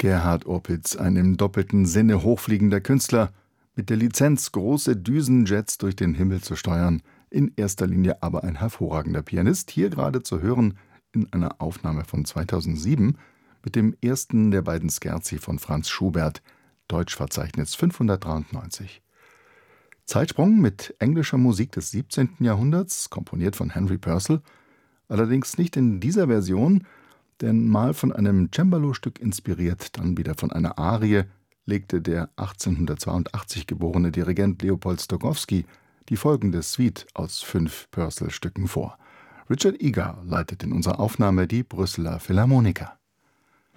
Gerhard Opitz, ein im doppelten Sinne hochfliegender Künstler, mit der Lizenz, große Düsenjets durch den Himmel zu steuern, in erster Linie aber ein hervorragender Pianist, hier gerade zu hören in einer Aufnahme von 2007 mit dem ersten der beiden Scherzi von Franz Schubert, Deutschverzeichnis 593. Zeitsprung mit englischer Musik des 17. Jahrhunderts, komponiert von Henry Purcell, allerdings nicht in dieser Version, denn mal von einem Cembalo-Stück inspiriert, dann wieder von einer Arie, legte der 1882 geborene Dirigent Leopold Stokowski die folgende Suite aus 5 Purcell-Stücken vor. Richard Egar leitet in unserer Aufnahme die Brüsseler Philharmoniker.